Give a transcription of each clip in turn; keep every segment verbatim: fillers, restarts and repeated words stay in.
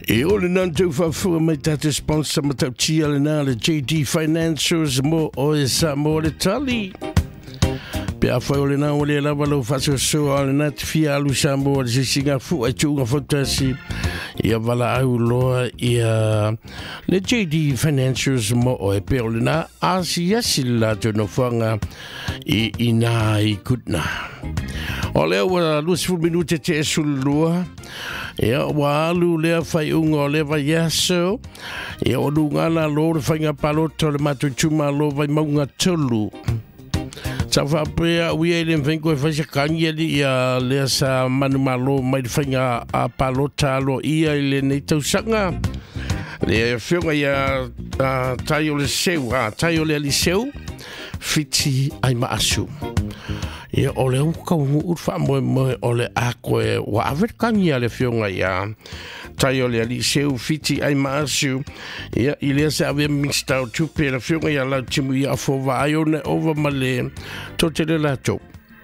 E ole nan tau whawhua mai tātou sponsor ma tau tia le nā le J D Financials mo o e sa mo le tali. Pea whai ole nā ole la walo whaso soa le nā te fia alu sa mo le sisinga fu ai tūnga whautasi. Ia wala au loa ia le J D Financials mo o e pe ole nā asi asi la tō no whanga i ina i kutna. O lea wa lusifu minute te e sulua. Ia wa alu lea whai unga o lea vai yaso. Ia o lunga la lo le whainga paloto le matu tuma lo vai maunga tolu. Sa whapea ui e le mwhenko e whaisa kangiari ia lea sa manu malo mai le whainga a palota alo ia i le nei tausanga. Lea whionga ia tai o le seu, tai o le ali seu, fiti ai maasu. Ia o le uka ungu urwha moe moe o le ako e wa awerkangi a le whionga ia tai o le ali seu fiti ai maasu. Ia i lea se awe mixtau tupe le whionga ia lau timu ia fova ai o ne ova male to te le lato.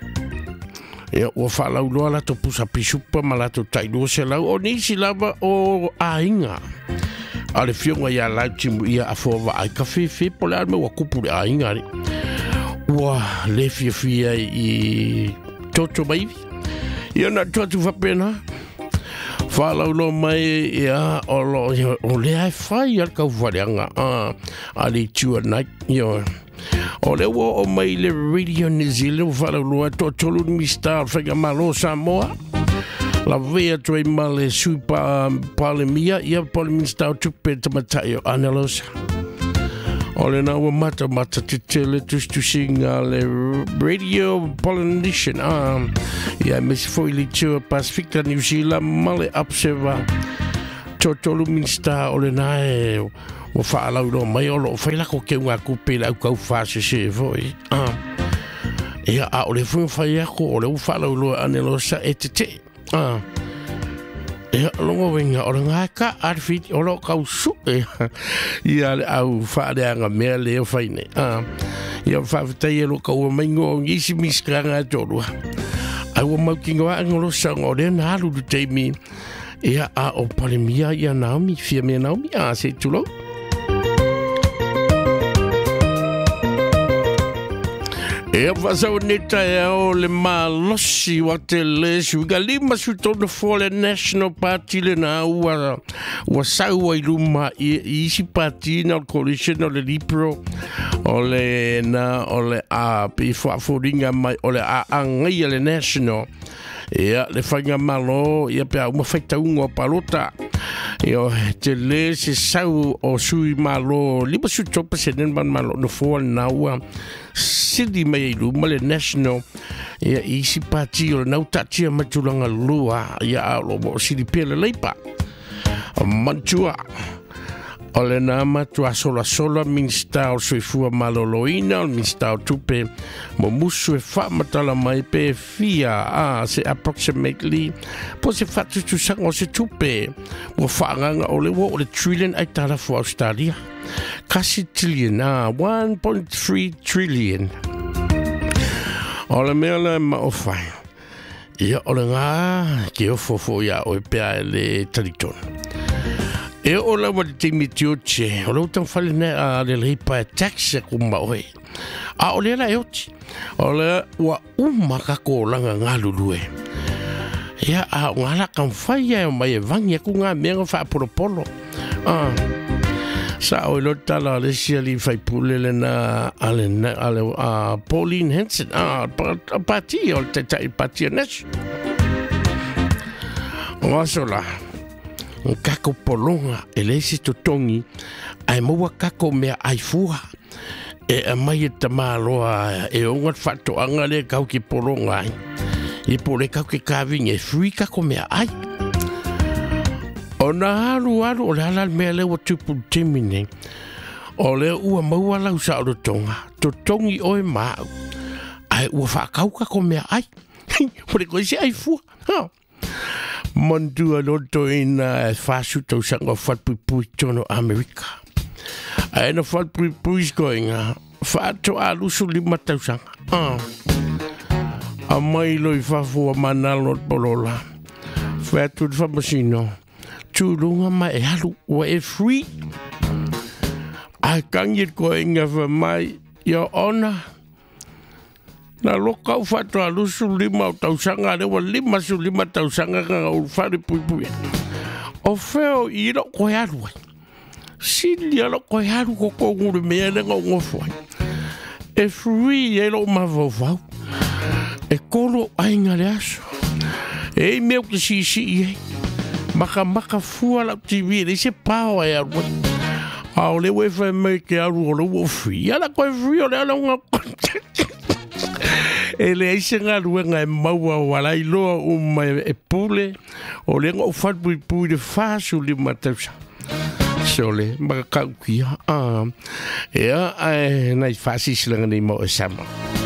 Ia ua whalau loa lato pusa pisupa ma lato taidua se lau o nisi lava o ainga. A le whionga ia lau timu ia a fova ai ka whiwhi po le alme wa kupu le ainga ri. Ua le fia fia i toto maivi. Ia na tuatu whapena. Whalau lo mai ia o lo o le ai whai al kau whareanga. A le tua night. Ia. O le ua o mai le Radio New Zealand. Whalau lo a to tolu mi star whainga malo Samoa. La vea tui ma le sui pa palemia. Ia palemia star tupe tamatai o Anelosa. O le naua mata mata te tele tustu singa le Radio Polynesian. Ah, ia mesi foi li tua Pacifica New Zealand male apseva. Totolu minsta o le nae o whaalau no mai o lo whailako ke unga kupe la au kau whase se foi. Ah, ia a o le fun whai ako o le u whaalau loa Anelosa e te te. Ah, ia longo wenga o le ngaka arfit o lo kau su e ia au whaareanga mea leo whaine. Ah, ia whaawitai e lo kau maingo o ngisi miskranga atorua. Au o maukingoa angolo sang o le nalu du teimi ia a o palemia ia Naomi, fia mea Naomi, a se tulo. E whasau neta e o le malosi wa te lesu. Iga lima su tonu fo le National Party le na ua ua sau ai luma i isi party na o coalition o le Lipro o le na o le a pi whaaforinga mai o le a angai le National. Ia le whainga malo ia pe a uma whaitaunga o palota. Ia te le se sau o sui malo lima su topa se nenman malo no fo na ua sidi mai luma le National. Ia isi pati o le nau tatia matulanga lua ia a lo mo sidi pele leipa mantua o le na matua sola sola minsta o soifua maloloina o minsta o tupe mo musu e whamatala mai pe fia a se approximately po se fatu tu sango se tupe mo whaanganga o le wo o le trillion ai tala fu Australia kasi trillion a one point three trillion o le mea le ma o whai ia o le ngā ke o fofo ia o e pea le talitona. E o la wale te mitioche, o lau tang whale ne a le leipa e taxa kumma oe. A o le la eoti, o le ua uma kako o langa ngā lulue. Ia a o ngala kam whaia e o mai e vangi a ku ngā mea ngā whaapolopolo. Ah, sa o ilo tala le sia li whaipule le na ale na ale a Pauline Hanson, a pati o te tai pati a nesu. O asola. Kako polonga e leisi totongi ai maua kako mea ai fuha e a mai e tamaloa e ongat whatoanga le kau ki polonga ai e po le kau ki kawing e fui kako mea ai o na halu halu o le halal mea lewa tupu temine o le ua maua lau sa o tonga totongi oe mau ai ua whakau kako mea ai po le koe se ai fuha ha Mandua loto ina fasu tau sanga whatpui tono Amerika. Aena whatpui going a whato alusu lima tau sanga. Ah. A mai loi whafu a manalot polola. Whatu whamasino. tulunga mai halu wa e free. A kangi ko inga fa mai Your Honor. Na loka u fatu alusu lima o tausanga le wa lima su lima tausanga ka u fari pui pui. O feo i lo ko yaru. Sili lo ko yaru ko ko nguru me le ngofo. E free e lo mavovau. E kolo ainga le aso. E meu que si si e. Maka maka fua la T V le se pao e aru. Ao le we fa me ke aru lo wo free. Ala ko free o le ala nga. E le aise ngā ruenga e maua wala i loa o mai e pule o le ngā ufat pui pui de whāsu li matausa. So le, maka kau kia. Ea, nei whāsi silanga ni mo e sama.